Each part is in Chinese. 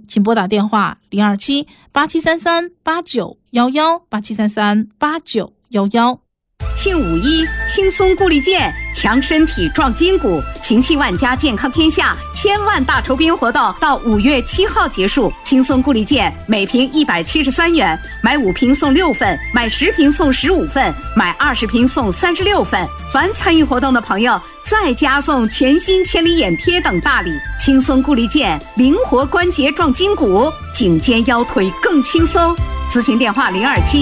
请拨打电话027-8733-8911，8733-8911。 庆51轻松固力健，强身体壮筋骨，情系万家健康天下千万大酬宾活动到5月7号结束。轻松固力健每瓶173元，买5瓶送6份，买10瓶送15份，买20瓶送36份。凡参与活动的朋友再加送全新千里眼贴等大礼。轻松固力健，灵活关节壮筋骨，颈肩腰腿更轻松。咨询电话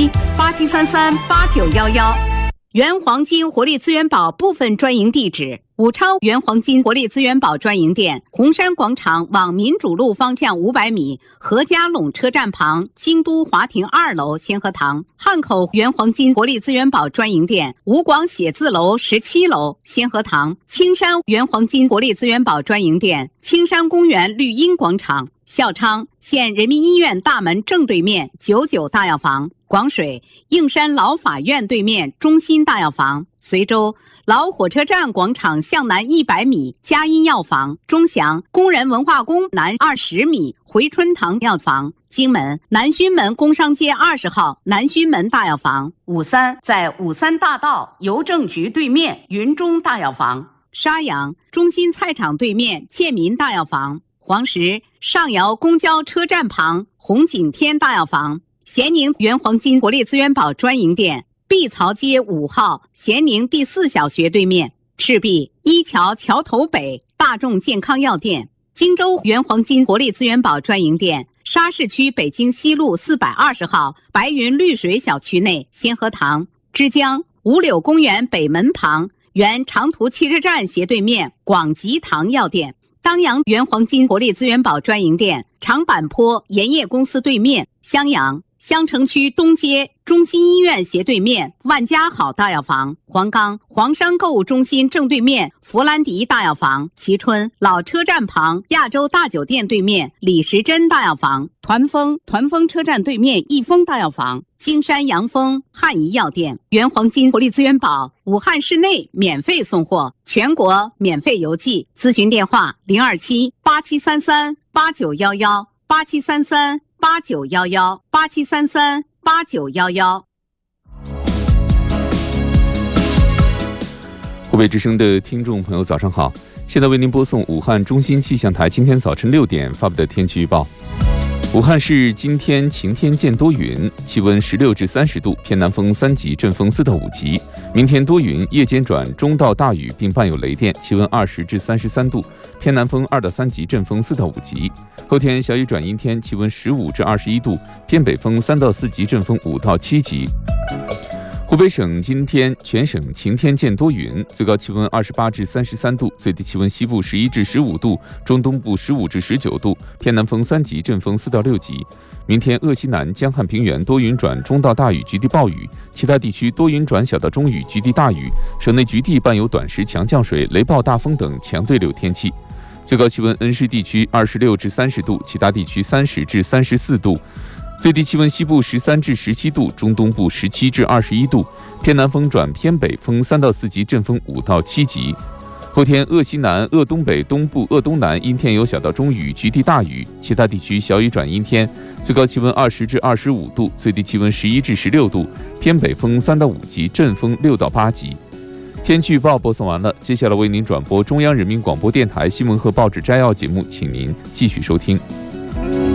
027-8733-8911。原黄金活力资源宝部分专营地址：武昌原黄金活力资源宝专营店，红山广场往民主路方向500米，何家垄车站旁，京都华庭2楼先河堂；汉口原黄金活力资源宝专营店，吴广写字楼17楼先河堂；青山原黄金活力资源宝专营店，青山公园绿荫广场；孝昌县人民医院大门正对面99大药房；广水应山老法院对面中心大药房；随州老火车站广场向南100米嘉荫药房；钟祥工人文化宫南20米回春堂药房；荆门南圩门工商街20号南圩门大药房；武三在武三大道邮政局对面云中大药房；沙阳中心菜场对面建民大药房；黄石上窑公交车站旁红景天大药房；咸宁原黄金活力资源宝专营店，碧槽街5号咸宁第4小学对面；赤壁一桥桥头北大众健康药店；荆州原黄金活力资源宝专营店，沙市区北京西路420号白云绿水小区内先河堂；枝江五柳公园北门旁原长途汽车站斜对面广吉堂药店；当阳原黄金活力资源宝专营店，长坂坡盐业公司对面；襄阳襄城区东街中心医院斜对面万家好大药房；黄冈黄山购物中心正对面弗兰迪大药房；蕲春老车站旁亚洲大酒店对面李时珍大药房；团风车站对面益丰大药房；金山阳丰汉仪药店。原黄金活力资源宝武汉市内免费送货，全国免费邮寄。咨询电话027-8733-8911，8733-8911，8733-8911。 湖北之声的听众朋友早上好，现在为您播送武汉中心气象台今天早晨6点发布的天气预报。武汉市今天晴天见多云，气温16至30度，偏南风3级，阵风4到5级。明天多云，夜间转中到大雨，并伴有雷电，气温20至33度，偏南风2到3级，阵风4到5级。后天小雨转阴天，气温15至21度，偏北风3到4级，阵风5到7级。湖北省今天全省晴天见多云，最高气温28至33度，最低气温西部11至15度，中东部15至19度，偏南风3级，阵风4到6级。明天鄂西南、江汉平原多云转中到大雨，局地暴雨，其他地区多云转小到中雨，局地大雨，省内局地伴有短时强降水、雷暴大风等强对流天气。最高气温恩施地区26至30度，其他地区30至34度。最低气温西部13至17度，中东部17至21度，偏南风转偏北风3到4级，阵风5到7级。后天鄂西南、鄂东北、东部、鄂东南阴天有小到中雨，局地大雨，其他地区小雨转阴天。最高气温20至25度，最低气温11至16度，偏北风3到5级，阵风6到8级。天气预报播送完了，接下来为您转播中央人民广播电台新闻和报纸摘要节目，请您继续收听。